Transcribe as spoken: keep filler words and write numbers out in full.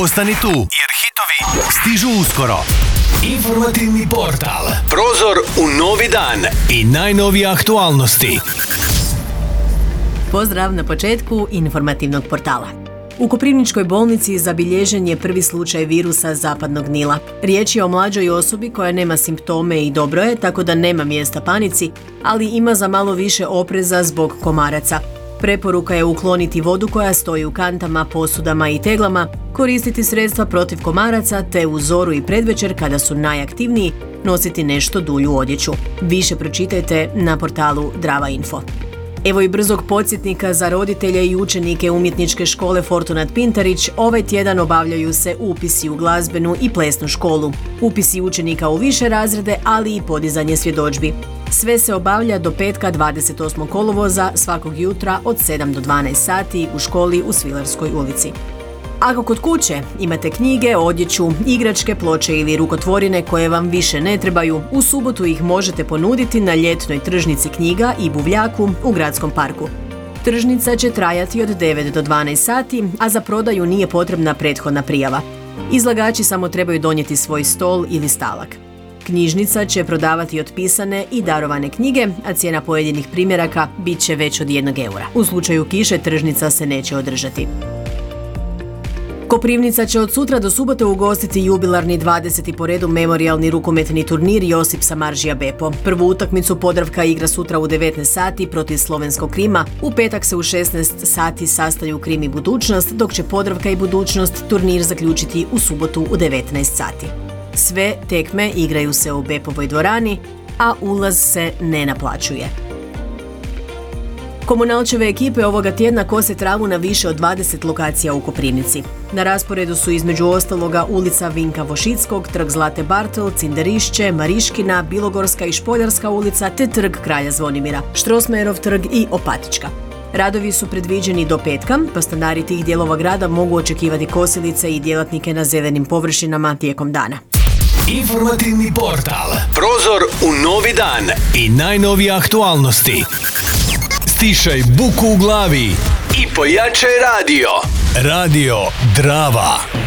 Ostani tu, jer hitovi stižu uskoro. Informativni portal. Prozor u novi dan i najnovije aktualnosti. Pozdrav na početku informativnog portala. U Koprivničkoj bolnici zabilježen je prvi slučaj virusa zapadnog Nila. Riječ je o mlađoj osobi koja nema simptome i dobro je, tako da nema mjesta panici, ali ima za malo više opreza zbog komaraca. Preporuka je ukloniti vodu koja stoji u kantama, posudama i teglama, koristiti sredstva protiv komaraca te u zoru i predvečer kada su najaktivniji nositi nešto dulju odjeću. Više pročitajte na portalu Drava Info. Evo i brzog podsjetnika za roditelje i učenike Umjetničke škole Fortunat Pintarić. Ovaj tjedan obavljaju se upisi u glazbenu i plesnu školu, upisi učenika u više razrede, ali i podizanje svjedodžbi. Sve se obavlja do petka dvadeset osmog kolovoza svakog jutra od sedam do dvanaest sati u školi u Svilarskoj ulici. Ako kod kuće imate knjige, odjeću, igračke, ploče ili rukotvorine koje vam više ne trebaju, u subotu ih možete ponuditi na ljetnoj tržnici knjiga i buvljaku u Gradskom parku. Tržnica će trajati od devet do dvanaest sati, a za prodaju nije potrebna prethodna prijava. Izlagači samo trebaju donijeti svoj stol ili stalak. Knjižnica će prodavati otpisane i darovane knjige, a cijena pojedinih primjeraka bit će već od jednog eura. U slučaju kiše tržnica se neće održati. Koprivnica će od sutra do subote ugostiti jubilarni dvadeseti po redu memorijalni rukometni turnir Josip Samardžija Bepo. Prvu utakmicu Podravka igra sutra u devetnaest sati protiv slovenskog Krima. U petak se u šesnaest sati sastaju Krim i Budućnost, dok će Podravka i Budućnost turnir zaključiti u subotu u devetnaest sati. Sve tekme igraju se u Bepovoj dvorani, a ulaz se ne naplaćuje. Komunalčeve ekipe ovoga tjedna kose travu na više od dvadeset lokacija u Koprivnici. Na rasporedu su između ostaloga ulica Vinka Vošickog, trg Zlate Bartol, Cinderišće, Mariškina, Bilogorska i Špoljarska ulica te trg Kralja Zvonimira, Štrosmajerov trg i Opatička. Radovi su predviđeni do petka, pa stanari tih dijelova grada mogu očekivati kosilice i djelatnike na zelenim površinama tijekom dana. Informativni portal. Prozor u novi dan i najnovije aktualnosti. Stišaj buku u glavi i pojačaj radio. Radio Drava.